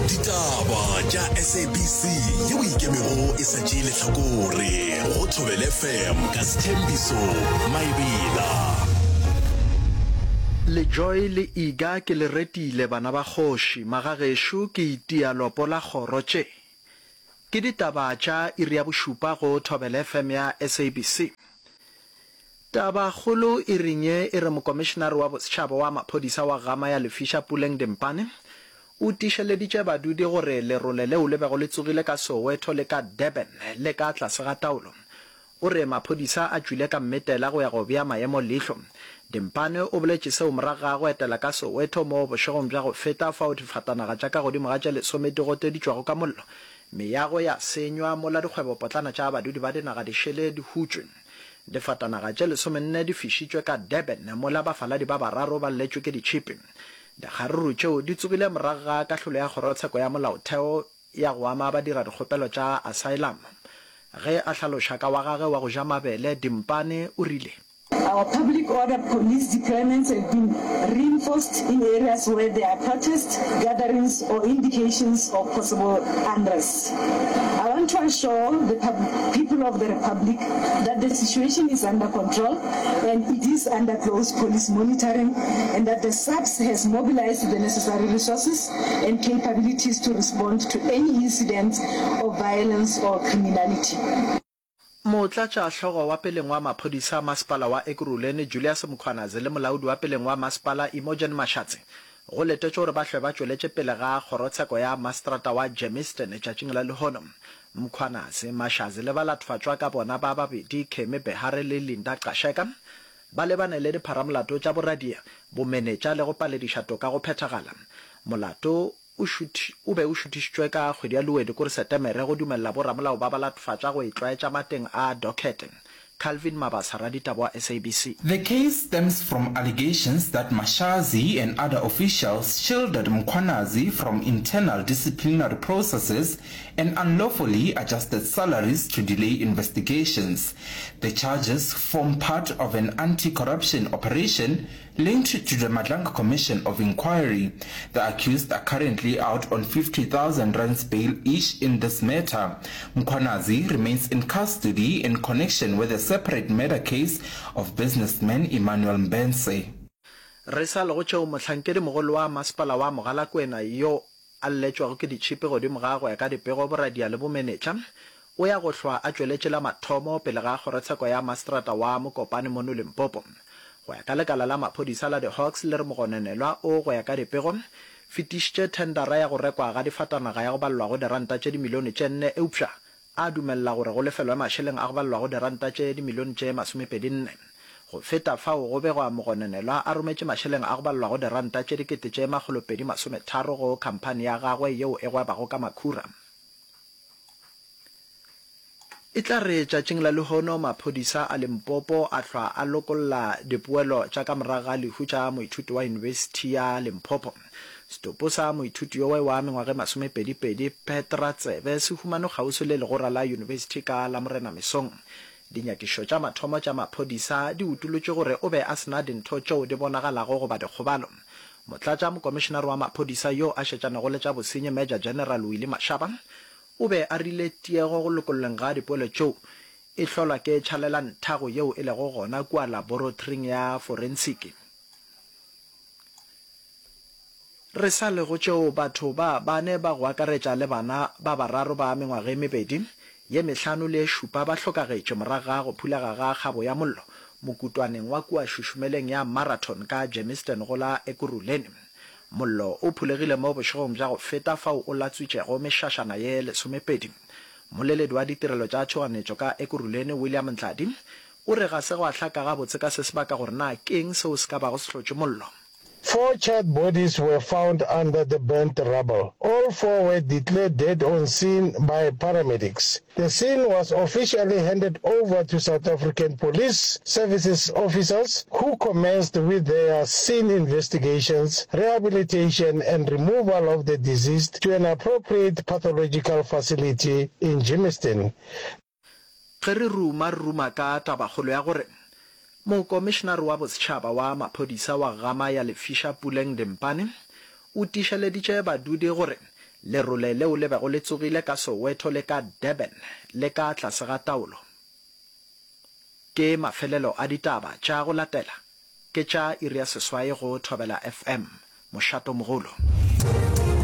Ditaba tša SABC yeo ikemego e sa tšee lehlakore go Thobela FM ka Sthembiso Maebela. Le Joy le Iga ke le retile bana ba kgoši magagesho ke itia lopo la kgoro tše. Ke ditaba tša iri ya bošupa go Thobela FM ya SABC. Taba kgolo e ringe e re mokomišenare wa bosetšhaba wa maphodisa wa Gama ya Lefisha Puleng Dempane o tišeleditše badudi gore lerole leo le bego le tsogile ka Soweto le ka Durban le ka tlase ga taolo. O re maphodisa a tšwile ka mmetela go ya go bea maemo leihlo. Dempane o boletše seo moraga go etela ka Soweto mo bošegong bja go feta fao difatanaga tša ka godimo ga tša lesome di goteditšwago ka mollo. Meago ya senywa mola dikgwebo potlana tša badudi ba dinaga di šele di hutšwe. Difatanaga tša lesomenne di fišitšwe ka Durban mola bafaladi ba bararo ba letšwe ke ditšhipi. Dikgaruru tšeo di tsogile moraga ka hlolo ya kgorotsheko ya molaotheo ya go ama ba dira dikgopelo tša asylum. Ge a hlaloša ka wa gage wa go ja mabele, Dempane o rile. Our public order police deployments have been reinforced in areas where there are protests, gatherings, or indications of possible unrest. I want to assure the people of the Republic that the situation is under control and it is under close police monitoring, and that the SAPS has mobilized the necessary resources and capabilities to respond to any incident of violence or criminality. Motlatša hlogo wa peleng wa maphodisa masepala wa Ekurhuleni Julius Mkhwanazi le molaodi wa peleng wa masepala Imogen Mashatsi go letetše gore ba hlwe ba tšweletše pele ga kgorotsheko ya mastrata wa Germiston tšatšing la lehono. Mkhwanazi, Mashatsi le balathofatšwa ka bona ba babedi Kemi Behare le Linda Qasheka ba lebane le dipharamolato tša boradia bomenetša le go palediša toka go phethagala. Molato o be o šutišitšwe ka kgwedi ya Luwedi kore Setemere go dumella boramolao ba balathofatša go itlwaetša mateng a docket. Calvin Mabasa, raditaba wa SABC. The case stems from allegations that Mashazi and other officials shielded Mkhwanazi from internal disciplinary processes and unlawfully adjusted salaries to delay investigations. The charges form part of an anti-corruption operation linked to the Madlang Commission of Inquiry. The accused are currently out on 50,000 rands bail each in this matter. Mkhwanazi remains in custody in connection with a separate murder case of businessman Emmanuel Mbense. Re sa lego tšeo mohlankedi mogolo wa masepala wa Mogalakwena yo a letšwago ke ditšhipi godimo ga go ya ka dipego boradia le bomenetša o ya go hlwa a tšweletšela mathomo pele ga kgorotsheko ya mastrata wa Mokopane mono Limpopo. Go ya ka lekala la maphodisa la di-Hawks le re mogononelwa o go ya ka dipego fetišitše tendera ya go rekwa ga difatanaga ya go balelwa go diranta tše dimilione tše 4 eupša a dumella gore go lefelwe mašeleng a go balelwa go diranta tše dimilione tše 24. Go feta fao go begwa mogononelwa a rometše mašeleng a go balelwa go diranta tše 230 go khamphane ya gagwe yeo e gwebago ka Makhura. E tla re tšatšing la lehono maphodisa a Limpopo a hlwa a lokolla dipoelo tša ka moraga lehu tša moithuti wa University ya Limpopo. Setopo sa moithuti yowe wa mengwage 22 Petra Tsebe se humane kgauswi le legora la University ka la Morena Mesong. Dinyakišo tša mathomo tša maphodisa di utolotše gore o be a sena dintho tšeo di bonagalago go ba dikgobalo. Motlatša mokomišenare wa maphodisa yo a šetšanago le tša bosenyi Major General Willie Mashaba o be a rile tiego go lokolleng ga dipoelo tšeo e hlolwa ke tšhalela nthago yeo e lego gona kua laboratoring ya forensic. Re sa lego tšeo batho ba bane ba go akaretša le bana ba bararo ba mengwage 2 ye 5 le 7 ba hlokagetše moraga go phulega ga kgabo ya mollo mokutwaneng wa kua šušumeleng ya marathon ka Germiston go la Ekurhuleni. Mollo o phulegile mo bošegong bja go feta fao o latswitšego mešašana ye 12. Moleledi wa ditirelo tša tšhoganetšo ka Ekurhuleni William Ntladi o re ga se go a hlaka gabotse ka se sebaka gore na keng seo se ka bago se hlotše mollo. 4 charred bodies were found under the burnt rubble. All 4 were declared dead on scene by paramedics. The scene was officially handed over to South African Police Services officers who commenced with their scene investigations, rehabilitation and removal of the deceased to an appropriate pathological facility in Germiston. Ge re ruma ka tabakgolo ya gore mokomišenare wa bosetšhaba wa maphodisa wa Gama ya Lefisha Puleng Dempane o tišeleditše badudi gore lerole leo le bego le tsogile ka Soweto le ka Durban le ka tlase ga taolo. Ke mafelelo a ditaba tša go latela ke tša iri ya seswai go Thobela FM mošato mogolo.